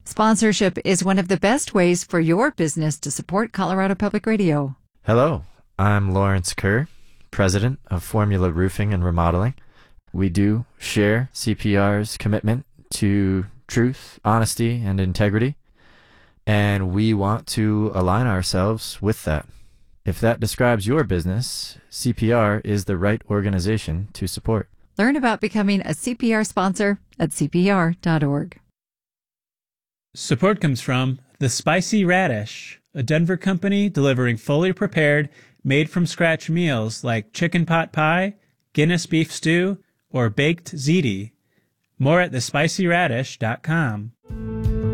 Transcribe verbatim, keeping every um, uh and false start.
Sponsorship is one of the best ways for your business to support Colorado Public Radio. Hello, I'm Lawrence Kerr, president of Formula Roofing and Remodeling. We do share C P R's commitment to truth, honesty, and integrity, and we want to align ourselves with that. If that describes your business, C P R is the right organization to support. Learn about becoming a C P R sponsor at C P R dot org. Support comes from The Spicy Radish, a Denver company delivering fully prepared, made-from-scratch meals like chicken pot pie, Guinness beef stew, or baked ziti. More at the spicy radish dot com.